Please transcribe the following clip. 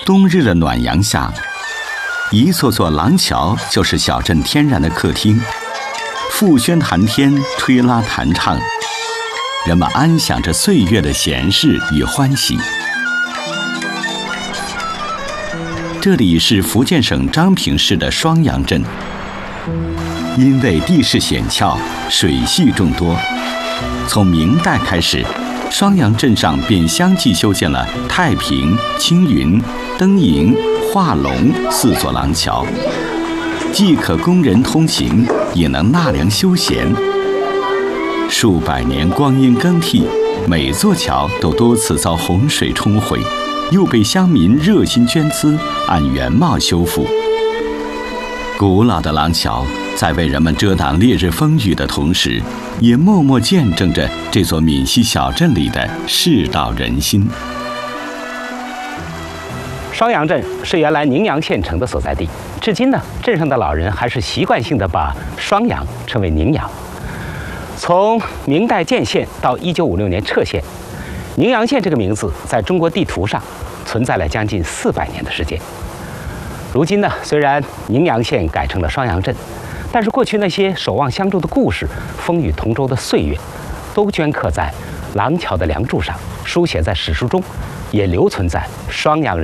冬日的暖阳下，一座座廊桥就是小镇天然的客厅，复轩谈天，吹拉弹唱，人们安享着岁月的闲适与欢喜。这里是福建省漳平市的双阳镇，因为地势险峭，水系众多，从明代开始，双阳镇上便相继修建了太平、青云、登营、化龙4座廊桥，既可供人通行，也能纳凉休闲。数百年光阴更替，每座桥都多次遭洪水冲毁，又被乡民热心捐资，按原貌修复。古老的廊桥在为人们遮挡烈日风雨的同时，也默默见证着这座闽西小镇里的世道人心。 双阳镇是原来宁阳县城的所在地，至今呢，镇上的老人还是习惯性的把双阳称为宁阳。从明代建县到1956年撤县，宁阳县这个名字在中国地图上存在了将近400年的时间。如今呢，虽然宁阳县改成了双阳镇，但是过去那些守望相助的故事、风雨同舟的岁月，都镌刻在廊桥的梁柱上，书写在史书中，也留存在双阳人